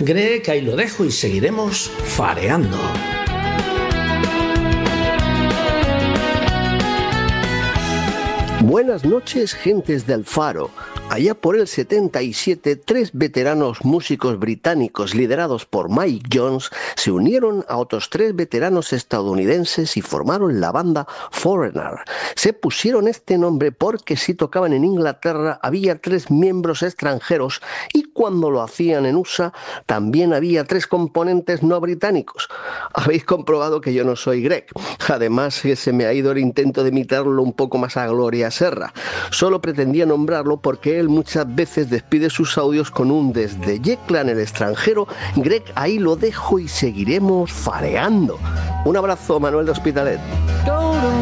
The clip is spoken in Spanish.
Greg, ahí lo dejo y seguiremos fareando. Buenas noches, gentes del Faro. Allá por el 77, 3 veteranos músicos británicos liderados por Mike Jones se unieron a otros 3 veteranos estadounidenses y formaron la banda Foreigner. Se pusieron este nombre porque si tocaban en Inglaterra había 3 miembros extranjeros y cuando lo hacían en USA también había 3 componentes no británicos. Habéis comprobado que yo no soy Greg. Además, se me ha ido el intento de imitarlo un poco más a Gloria Serra. Solo pretendía nombrarlo porque él muchas veces despide sus audios con un desde Yecla en el extranjero. Greg, ahí lo dejo y seguiremos fareando. Un abrazo, Manuel de Hospitalet.